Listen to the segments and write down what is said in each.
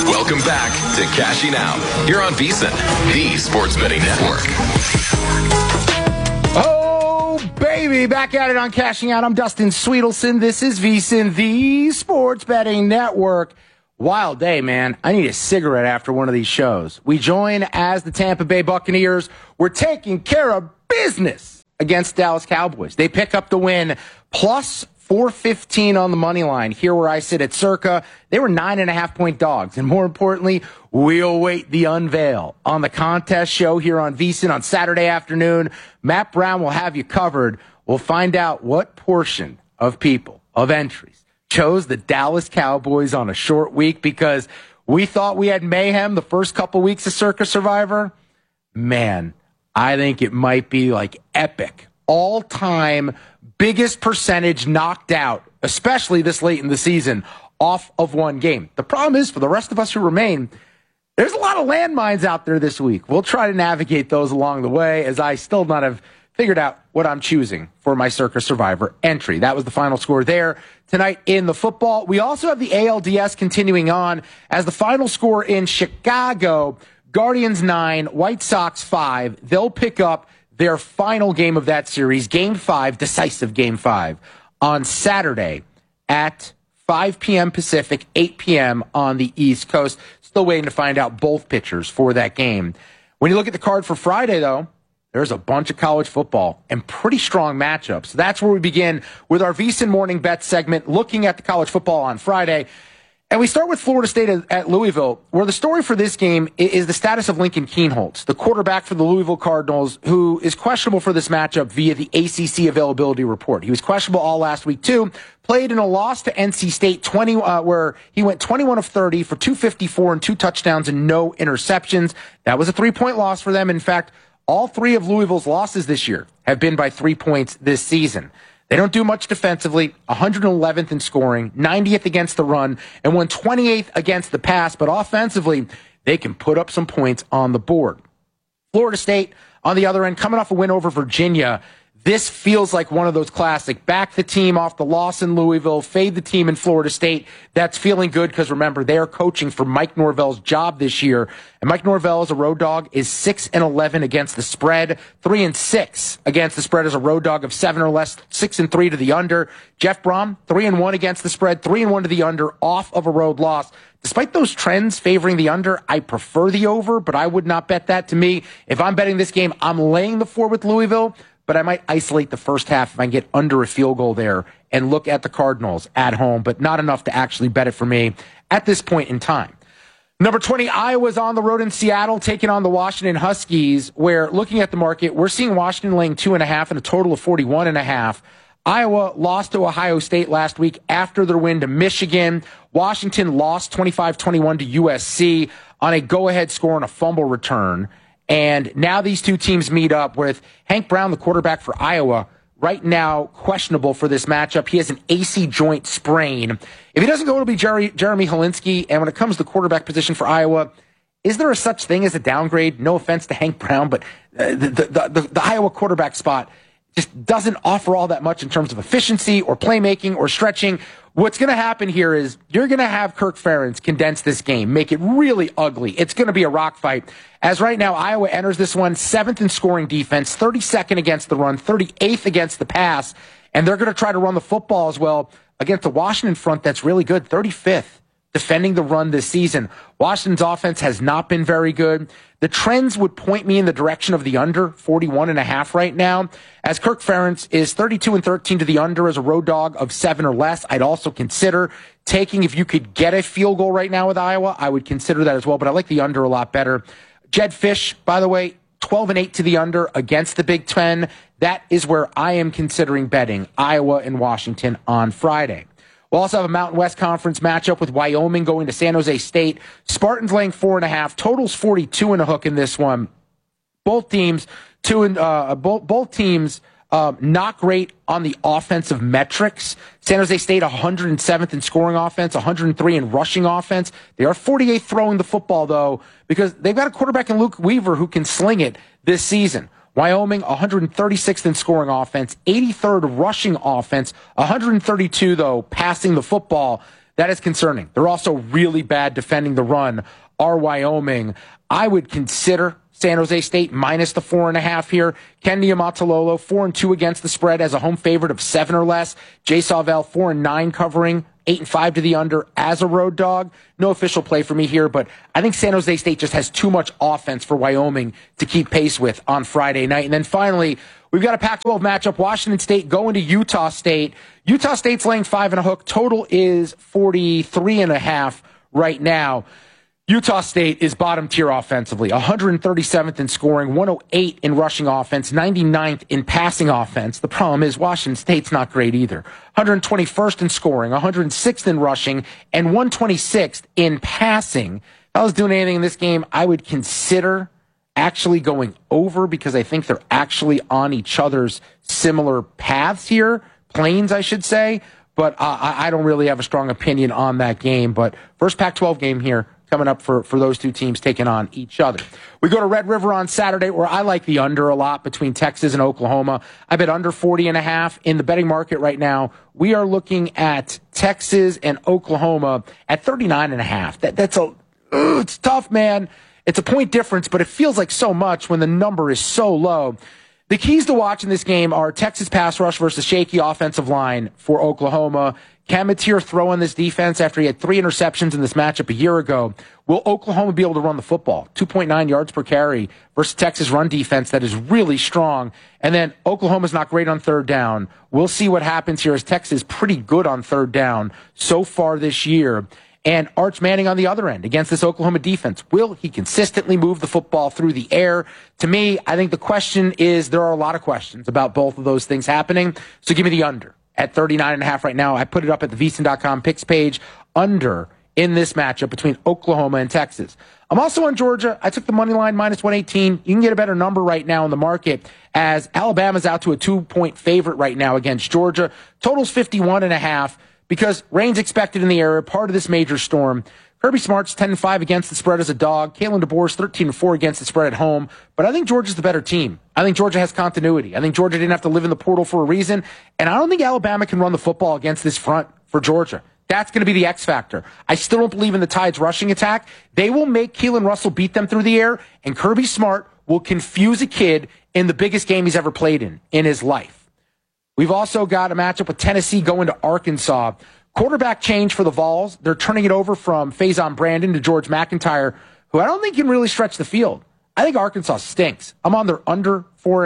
Welcome back to Cashing Out here on VSiN, the Sports Betting Network. Oh, baby, back at it on Cashing Out. I'm Dustin Sweetelson. This is VSiN, the Sports Betting Network. Wild day, man. I need a cigarette after one of these shows. We join as the Tampa Bay Buccaneers. We're taking care of business against Dallas Cowboys. They pick up the win, plus 415 on the money line. Here where I sit at Circa, they were 9.5-point dogs. And more importantly, we'll await the unveil on the contest show here on VSiN on Saturday afternoon. Matt Brown will have you covered. We'll find out what portion of people, of entries, chose the Dallas Cowboys on a short week because we thought we had mayhem the first couple weeks of Circa Survivor. Man, I think it might be like epic. All-time biggest percentage knocked out, especially this late in the season, off of one game. The problem is, for the rest of us who remain, there's a lot of landmines out there this week. We'll try to navigate those along the way, as I still not have figured out what I'm choosing for my Circa Survivor entry. That was the final score there tonight in the football. We also have the ALDS continuing on as the final score in Chicago, Guardians 9, White Sox 5. They'll pick up their final game of that series, Game 5, decisive Game 5, on Saturday at 5 p.m. Pacific, 8 p.m. on the East Coast. Still waiting to find out both pitchers for that game. When you look at the card for Friday, though, there's a bunch of college football and pretty strong matchups. That's where we begin with our VSiN Morning Bet segment, looking at the college football on Friday. And we start with Florida State at Louisville, where the story for this game is the status of Lincoln Kienholz, the quarterback for the Louisville Cardinals, who is questionable for this matchup via the ACC availability report. He was questionable all last week, too. Played in a loss to NC State, where he went 21 of 30 for 254 and 2 touchdowns and no interceptions. That was a 3-point loss for them. In fact, all 3 of Louisville's losses this year have been by 3 points this season. They don't do much defensively, 111th in scoring, 90th against the run, and 128th against the pass. But offensively, they can put up some points on the board. Florida State, on the other end, coming off a win over Virginia. This feels like one of those classic back the team off the loss in Louisville, fade the team in Florida State. That's feeling good because, remember, they are coaching for Mike Norvell's job this year. And Mike Norvell as a road dog is 6-11 against the spread, 3-6 against the spread as a road dog of 7 or less, 6-3 to the under. Jeff Brom, 3-1 against the spread, 3-1 to the under off of a road loss. Despite those trends favoring the under, I prefer the over, but I would not bet that. To me, if I'm betting this game, I'm laying the 4 with Louisville, but I might isolate the first half if I can get under a field goal there and look at the Cardinals at home, but not enough to actually bet it for me at this point in time. Number 20, Iowa's on the road in Seattle, taking on the Washington Huskies, where looking at the market, we're seeing Washington laying 2.5 and a total of 41.5. Iowa lost to Ohio State last week after their win to Michigan. Washington lost 25-21 to USC on a go-ahead score and a fumble return. And now these two teams meet up with Hank Brown, the quarterback for Iowa, right now questionable for this matchup. He has an AC joint sprain. If he doesn't go, it'll be Jeremy Helinski. And when it comes to the quarterback position for Iowa, is there a such thing as a downgrade? No offense to Hank Brown, but the Iowa quarterback spot just doesn't offer all that much in terms of efficiency or playmaking or stretching. What's going to happen here is you're going to have Kirk Ferentz condense this game, make it really ugly. It's going to be a rock fight. As right now, Iowa enters this one 7th in scoring defense, 32nd against the run, 38th against the pass, and they're going to try to run the football as well against the Washington front that's really good, 35th defending the run this season. Washington's offense has not been very good. The trends would point me in the direction of the under, 41.5 right now, as Kirk Ferentz is 32-13 to the under as a road dog of 7 or less. I'd also consider taking, if you could get a field goal right now with Iowa, I would consider that as well, but I like the under a lot better. Jed Fish, by the way, 12-8 to the under against the Big Ten. That is where I am considering betting Iowa and Washington on Friday. We'll also have a Mountain West Conference matchup with Wyoming going to San Jose State. Spartans laying 4.5. Totals 42 and a hook in this one. Both teams not great on the offensive metrics. San Jose State 107th in scoring offense, 103 in rushing offense. They are 48th throwing the football though, because they've got a quarterback in Luke Weaver who can sling it this season. Wyoming, 136th in scoring offense, 83rd rushing offense, 132, though, passing the football. That is concerning. They're also really bad defending the run, are Wyoming. I would consider San Jose State minus the 4.5 here. Ken Niumatalolo, 4-2 against the spread as a home favorite of 7 or less. Jay Sauvel, 4-9 covering, 8-5 to the under as a road dog. No official play for me here, but I think San Jose State just has too much offense for Wyoming to keep pace with on Friday night. And then finally, we've got a Pac-12 matchup. Washington State going to Utah State. Utah State's laying 5 and a hook. Total is 43.5 right now. Utah State is bottom tier offensively, 137th in scoring, 108 in rushing offense, 99th in passing offense. The problem is Washington State's not great either. 121st in scoring, 106th in rushing, and 126th in passing. If I was doing anything in this game, I would consider actually going over because I think they're actually on each other's similar paths here, planes, I should say. But I don't really have a strong opinion on that game. But first Pac-12 game here coming up for those two teams taking on each other. We go to Red River on Saturday, where I like the under a lot between Texas and Oklahoma. I bet under 40.5 in the betting market right now. We are looking at Texas and Oklahoma at 39.5. It's tough, man. It's a point difference, but it feels like so much when the number is so low. The keys to watching this game are Texas pass rush versus shaky offensive line for Oklahoma. Can Mateer throw on this defense after he had 3 interceptions in this matchup a year ago? Will Oklahoma be able to run the football? 2.9 yards per carry versus Texas run defense that is really strong. And then Oklahoma's not great on third down. We'll see what happens here as Texas is pretty good on third down so far this year. And Arch Manning on the other end against this Oklahoma defense. Will he consistently move the football through the air? To me, I think the question is, there are a lot of questions about both of those things happening. So give me the under at 39.5 right now. I put it up at the VSiN.com picks page. Under in this matchup between Oklahoma and Texas. I'm also on Georgia. I took the money line minus 118. You can get a better number right now in the market as Alabama's out to a 2-point favorite right now against Georgia. Total's 51.5. Because rain's expected in the area, part of this major storm. Kirby Smart's 10-5 against the spread as a dog. Kalen DeBoer's 13-4 against the spread at home. But I think Georgia's the better team. I think Georgia has continuity. I think Georgia didn't have to live in the portal for a reason. And I don't think Alabama can run the football against this front for Georgia. That's going to be the X factor. I still don't believe in the Tide's rushing attack. They will make Keelan Russell beat them through the air, and Kirby Smart will confuse a kid in the biggest game he's ever played in his life. We've also got a matchup with Tennessee going to Arkansas. Quarterback change for the Vols. They're turning it over from Faison Brandon to George McIntyre, who I don't think can really stretch the field. I think Arkansas stinks. I'm on their under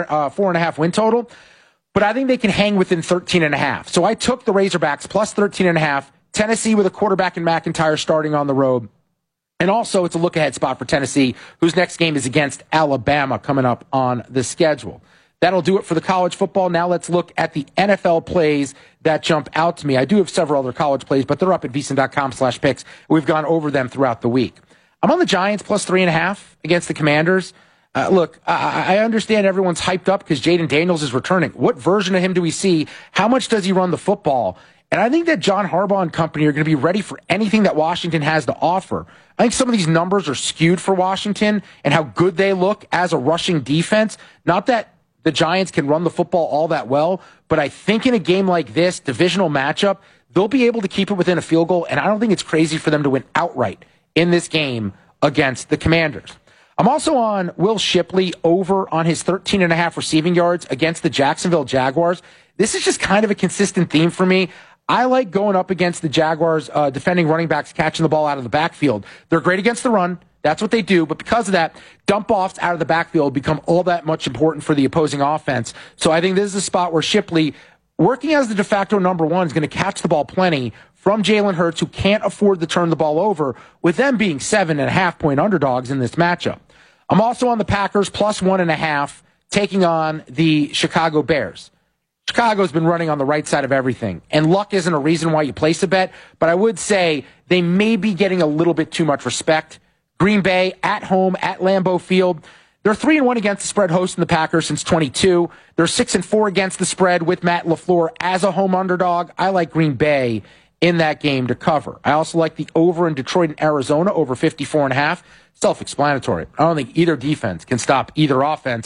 4.5 win total, but I think they can hang within 13.5. So I took the Razorbacks plus 13.5. Tennessee with a quarterback in McIntyre starting on the road. And also it's a look-ahead spot for Tennessee, whose next game is against Alabama coming up on the schedule. That'll do it for the college football. Now let's look at the NFL plays that jump out to me. I do have several other college plays, but they're up at VSiN.com/picks. We've gone over them throughout the week. I'm on the Giants plus 3.5 against the Commanders. Look, I understand everyone's hyped up because Jaden Daniels is returning. What version of him do we see? How much does he run the football? And I think that John Harbaugh and company are going to be ready for anything that Washington has to offer. I think some of these numbers are skewed for Washington and how good they look as a rushing defense. Not that the Giants can run the football all that well, but I think in a game like this, divisional matchup, they'll be able to keep it within a field goal, and I don't think it's crazy for them to win outright in this game against the Commanders. I'm also on Will Shipley over on his 13.5 receiving yards against the Jacksonville Jaguars. This is just kind of a consistent theme for me. I like going up against the Jaguars, defending running backs catching the ball out of the backfield. They're great against the run. That's what they do. But because of that, dump-offs out of the backfield become all that much important for the opposing offense. So I think this is a spot where Shipley, working as the de facto number one, is going to catch the ball plenty from Jalen Hurts, who can't afford to turn the ball over, with them being 7.5-point underdogs in this matchup. I'm also on the Packers plus 1.5, taking on the Chicago Bears. Chicago's been running on the right side of everything, and luck isn't a reason why you place a bet, but I would say they may be getting a little bit too much respect. Green Bay at home at Lambeau Field. They're 3-1 against the spread hosting the Packers since 22. They're 6-4 against the spread with Matt LaFleur as a home underdog. I like Green Bay in that game to cover. I also like the over in Detroit and Arizona over 54.5. Self-explanatory. I don't think either defense can stop either offense.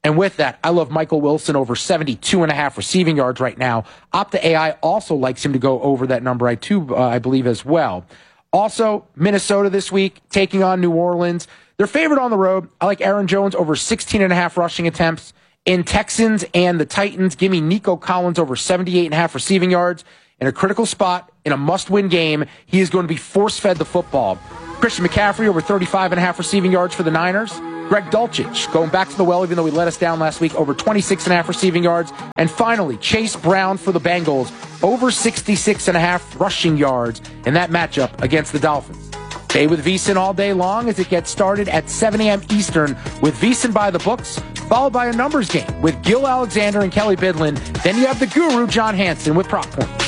And with that, I love Michael Wilson over 72.5 receiving yards right now. Opta AI also likes him to go over that number, I believe, as well. Also, Minnesota this week, taking on New Orleans. They're favored on the road. I like Aaron Jones over 16.5 rushing attempts. In Texans and the Titans, give me Nico Collins over 78.5 receiving yards. In a critical spot, in a must-win game, he is going to be force-fed the football. Christian McCaffrey over 35.5 receiving yards for the Niners. Greg Dulcich going back to the well, even though he let us down last week, over 26.5 receiving yards. And finally, Chase Brown for the Bengals, over 66.5 rushing yards in that matchup against the Dolphins. Stay with VSiN all day long as it gets started at 7 a.m. Eastern with VSiN by the books, followed by a numbers game with Gil Alexander and Kelly Bidlin. Then you have the guru, John Hansen, with prop points.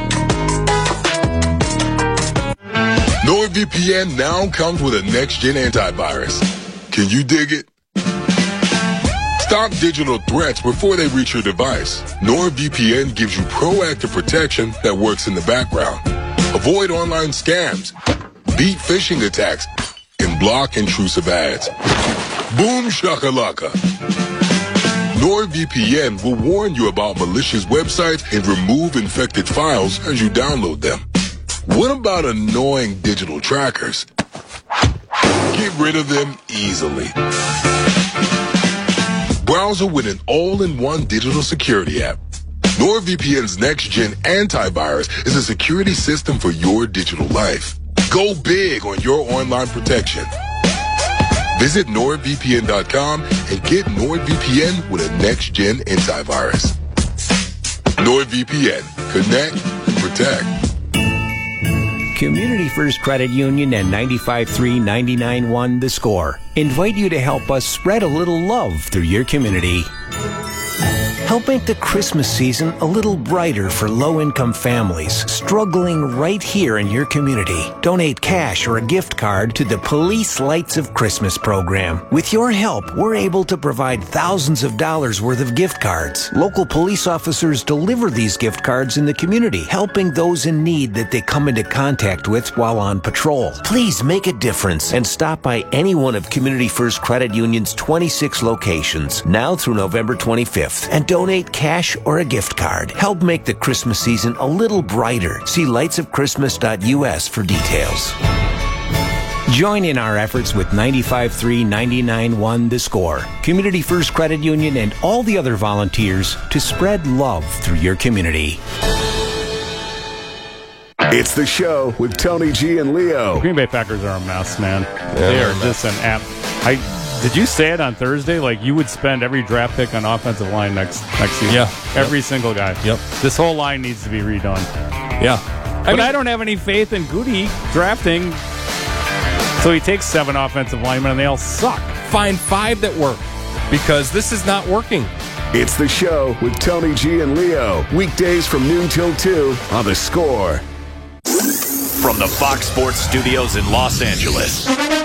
NordVPN now comes with a next-gen antivirus. Can you dig it? Stop digital threats before they reach your device. NordVPN gives you proactive protection that works in the background. Avoid online scams, beat phishing attacks, and block intrusive ads. Boom shakalaka. NordVPN will warn you about malicious websites and remove infected files as you download them. What about annoying digital trackers? Get rid of them easily. Browser with an all-in-one digital security app. NordVPN's next-gen antivirus is a security system for your digital life. Go big on your online protection. Visit NordVPN.com and get NordVPN with a next-gen antivirus. NordVPN. Connect and protect. Community First Credit Union and 95.3 99.1 The Score invite you to help us spread a little love through your community. Help make the Christmas season a little brighter for low-income families struggling right here in your community. Donate cash or a gift card to the Police Lights of Christmas program. With your help, we're able to provide thousands of dollars worth of gift cards. Local police officers deliver these gift cards in the community, helping those in need that they come into contact with while on patrol. Please make a difference and stop by any one of Community First Credit Union's 26 locations now through November 25th and donate cash or a gift card. Help make the Christmas season a little brighter. See lightsofchristmas.us for details. Join in our efforts with 95.3 99.1 The Score, Community First Credit Union, and all the other volunteers to spread love through your community. It's the show with Tony G and Leo. Green Bay Packers are a mess, man. They are just an app. Did you say it on Thursday? Like, you would spend every draft pick on offensive line next season. Yeah. Every single guy. Yep. This whole line needs to be redone. Yeah. I don't have any faith in Goody drafting. So he takes 7 offensive linemen and they all suck. Find 5 that work because this is not working. It's the show with Tony G and Leo. Weekdays from noon till 2 on The Score. From the Fox Sports Studios in Los Angeles,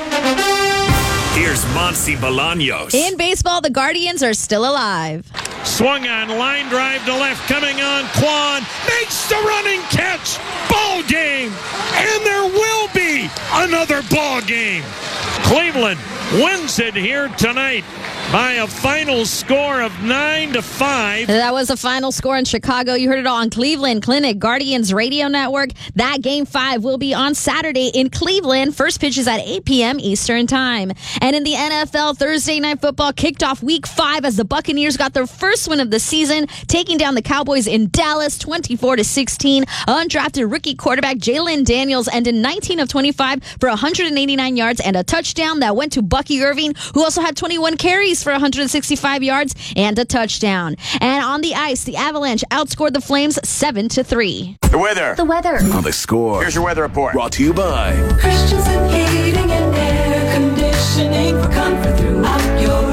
here's Monsi Bolaños. In baseball, the Guardians are still alive. Swung on, line drive to left, coming on, Quan makes the running catch. Ball game, and there will be another ball game. Cleveland wins it here tonight by a final score of 9-5. That was the final score in Chicago. You heard it all on Cleveland Clinic Guardians Radio Network. That Game 5 will be on Saturday in Cleveland. First pitch is at 8 p.m. Eastern Time. And in the NFL, Thursday Night Football kicked off Week 5 as the Buccaneers got their first win of the season, taking down the Cowboys in Dallas 24-16. Undrafted rookie quarterback Jalen Daniels ended 19 of 25 for 189 yards and a touchdown that went to Bucky Irving, who also had 21 carries for 165 yards and a touchdown. And on the ice, the Avalanche outscored the Flames 7-3. The weather. On The Score. Here's your weather report. Brought to you by Christensen Heating and Air Conditioning for comfort throughout your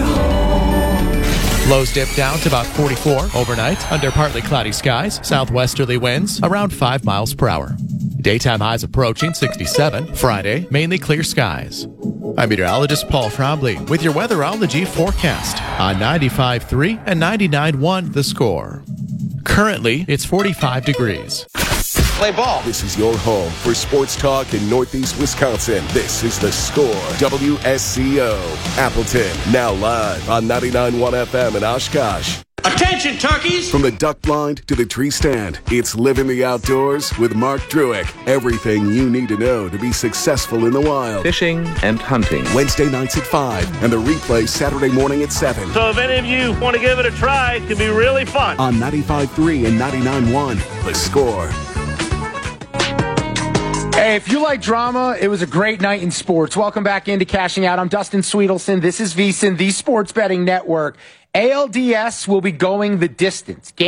home. Lows dip down to about 44 overnight under partly cloudy skies, southwesterly winds around 5 miles per hour. Daytime highs approaching 67. Friday, mainly clear skies. I'm meteorologist Paul Frombly with your weatherology forecast on 95.3 and 99.1 The Score. Currently, it's 45 degrees. play ball. This is your home for sports talk in Northeast Wisconsin. This is The Score, WSCO. Appleton, now live on 99.1 FM in Oshkosh. Attention, turkeys! From the duck blind to the tree stand, it's Living the Outdoors with Mark Druick. Everything you need to know to be successful in the wild. Fishing and hunting. Wednesday nights at 5 and the replay Saturday morning at 7. So if any of you want to give it a try, it can be really fun. On 95.3 and 99.1, The Score. Hey, if you like drama, it was a great night in sports. Welcome back into Cashing Out. I'm Dustin Sweetelson. This is VSiN, the Sports Betting Network. ALDS will be going the distance.